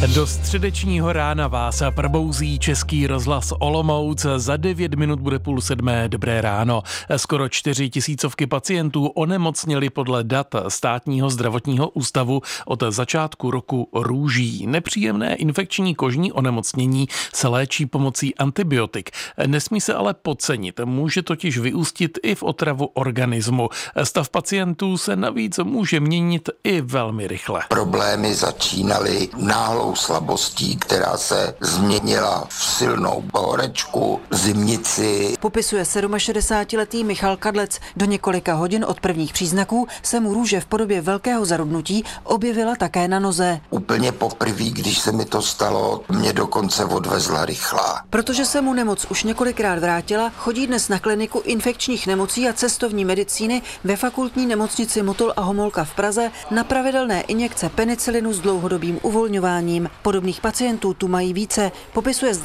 Do středečního rána vás probouzí Český rozhlas Olomouc. Za 9 minut bude 6:30. Dobré ráno. Skoro 4 000 pacientů onemocněli podle dat Státního zdravotního ústavu od začátku roku růží. Nepříjemné infekční kožní onemocnění se léčí pomocí antibiotik. Nesmí se ale podcenit, může totiž vyústit i v otravu organismu. Stav pacientů se navíc může měnit i velmi rychle. Problémy začínaly náhlou slabostí, která se změnila v silnou horečku, zimnici. Popisuje 67letý Michal Kadlec. Do několika hodin od prvních příznaků se mu růže v podobě velkého zarudnutí objevila také na noze. Úplně poprvé, když se mi to stalo, mě dokonce odvezla rychlá. Protože se mu nemoc už několikrát vrátila, chodí dnes na kliniku infekčních nemocí a cestovní medicíny ve fakultní nemocnici Motol a Homolka v Praze na pravidelné injekce penicilinu s dlouhodobým uvolňováním. Podobných pacientů tu mají více, popisuje